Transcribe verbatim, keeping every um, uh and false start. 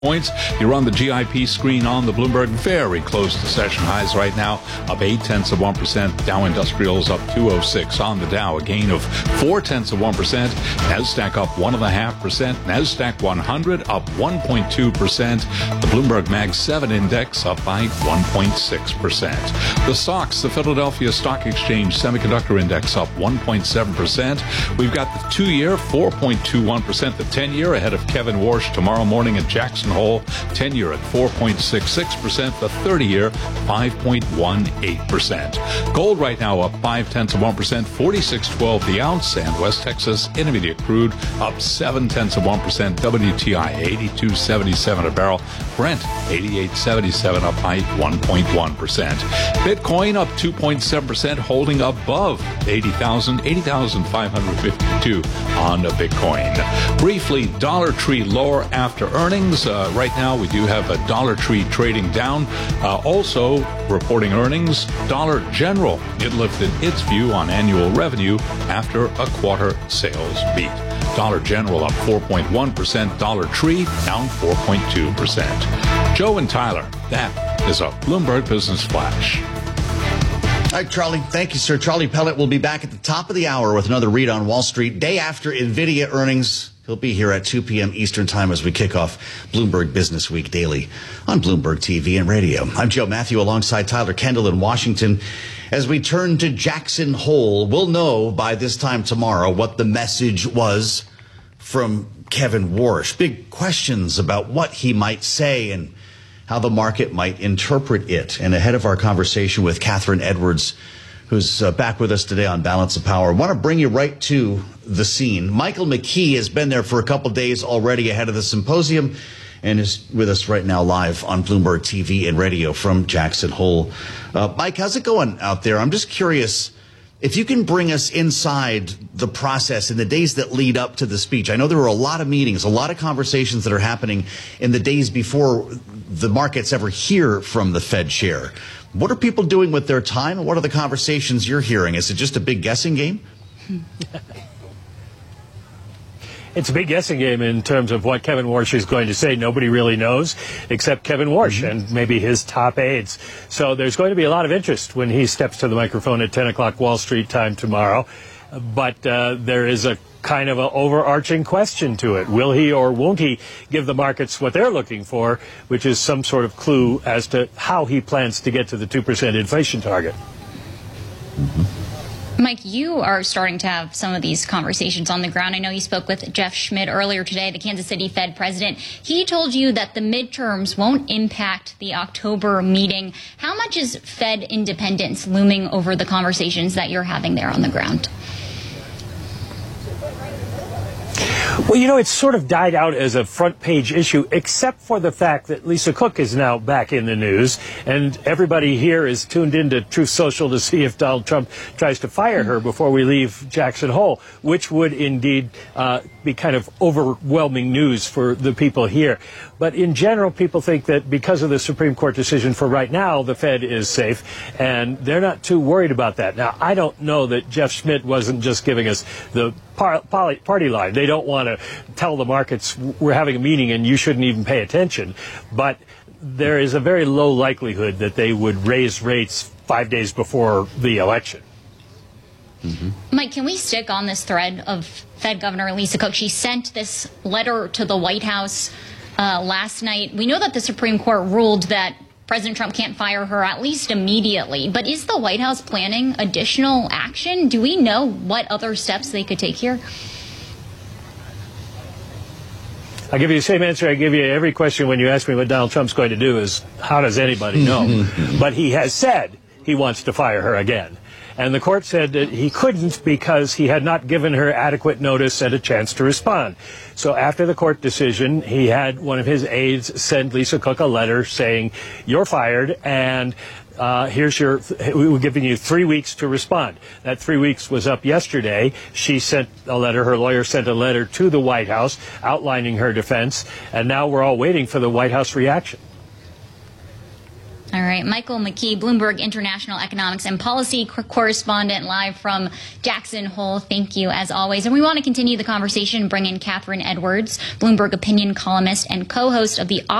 points. You're on the G I P screen on the Bloomberg, very close to session highs right now, up eight tenths of one percent. Dow Industrials up two oh six on the Dow, a gain of four tenths of one percent. Nasdaq up one and a half percent. Nasdaq one hundred up one point two percent. The Bloomberg Mag seven index up by one point six percent. The stocks, the Philadelphia Stock Exchange Semiconductor Index up one point seven percent. We've got the two-year four point two one percent. The ten-year ahead of Kevin Warsh tomorrow morning at Jackson Hole, ten-year at four point six six percent, the thirty-year five point one eight percent. Gold right now up five tenths of one percent, forty-six twelve the ounce, and West Texas Intermediate crude up seven tenths of one percent. W T I eighty-two seventy-seven a barrel. Brent eighty-eight seventy-seven up by one point one percent. Bitcoin up two point seven percent, holding above eighty thousand, eighty thousand five hundred fifty-two on a Bitcoin. Briefly, Dollar Tree lower after earnings. Uh, right now, we do have a Dollar Tree trading down. Uh, also, reporting earnings, Dollar General. It lifted its view on annual revenue after a quarter sales beat. Dollar General up four point one percent. Dollar Tree down four point two percent. Joe and Tyler, that is a Bloomberg Business Flash. All right, Charlie. Thank you, sir. Charlie Pellet will be back at the top of the hour with another read on Wall Street. Day after NVIDIA earnings. He'll be here at two p.m. Eastern Time as we kick off Bloomberg Business Week daily on Bloomberg T V and radio. I'm Joe Matthew alongside Tyler Kendall in Washington. As we turn to Jackson Hole, we'll know by this time tomorrow what the message was from Kevin Warsh. Big questions about what he might say and how the market might interpret it. And ahead of our conversation with Catherine Edwards, who's uh, back with us today on Balance of Power, I want to bring you right to the scene. Michael McKee has been there for a couple days already ahead of the symposium and is with us right now live on Bloomberg T V and radio from Jackson Hole. Uh, Mike, how's it going out there? I'm just curious if you can bring us inside the process in the days that lead up to the speech. I know there were a lot of meetings, a lot of conversations that are happening in the days before the markets ever hear from the Fed chair. What are people doing with their time, and what are the conversations you're hearing? Is it just a big guessing game? It's a big guessing game in terms of what Kevin Warsh is going to say. Nobody really knows except Kevin Warsh mm-hmm. and maybe his top aides. So there's going to be a lot of interest when he steps to the microphone at ten o'clock Wall Street time tomorrow. But uh, there is a kind of an overarching question to it. Will he or won't he give the markets what they're looking for, which is some sort of clue as to how he plans to get to the two percent inflation target? Mm-hmm. Mike, you are starting to have some of these conversations on the ground. I know you spoke with Jeff Schmidt earlier today, the Kansas City Fed president. He told you that the midterms won't impact the October meeting. How much is Fed independence looming over the conversations that you're having there on the ground? Well, you know, it's sort of died out as a front page issue, except for the fact that Lisa Cook is now back in the news, and everybody here is tuned into Truth Social to see if Donald Trump tries to fire her before we leave Jackson Hole, which would indeed uh, be kind of overwhelming news for the people here. But in general, people think that because of the Supreme Court decision for right now, the Fed is safe, and they're not too worried about that. Now, I don't know that Jeff Schmidt wasn't just giving us the par party line. They don't want to tell the markets we're having a meeting and you shouldn't even pay attention. But there is a very low likelihood that they would raise rates five days before the election. Mm-hmm. Mike, can we stick on this thread of Fed Governor Lisa Cook? She sent this letter to the White House uh, last night. We know that the Supreme Court ruled that President Trump can't fire her, at least immediately. But is the White House planning additional action? Do we know what other steps they could take here? I'll give you the same answer I give you every question when you ask me what Donald Trump's going to do is, how does anybody know? But he has said he wants to fire her again. And the court said that he couldn't because he had not given her adequate notice and a chance to respond. So after the court decision, he had one of his aides send Lisa Cook a letter saying, you're fired, and uh, here's your, we're giving you three weeks to respond. That three weeks was up yesterday. She sent a letter, her lawyer sent a letter to the White House outlining her defense, and now we're all waiting for the White House reaction. All right, Michael McKee, Bloomberg International Economics and Policy co- correspondent, live from Jackson Hole. Thank you, as always. And we want to continue the conversation, bring in Catherine Edwards, Bloomberg opinion columnist and co-host of the